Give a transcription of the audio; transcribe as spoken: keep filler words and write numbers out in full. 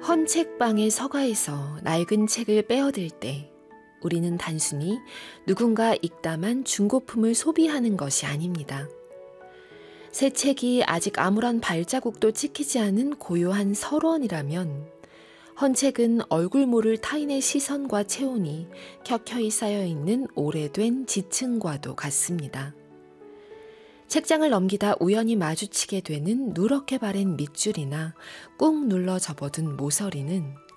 헌 책방의 서가에서 낡은 책을 빼어들 때 우리는 단순히 누군가 읽다만 중고품을 소비하는 것이 아닙니다. 새 책이 아직 아무런 발자국도 찍히지 않은 고요한 서론이라면 헌 책은 얼굴 모를 타인의 시선과 체온이 켜켜이 쌓여있는 오래된 지층과도 같습니다. 책장을 넘기다 우연히 마주치게 되는 누렇게 바랜 밑줄이나 꾹 눌러 접어둔 모서리는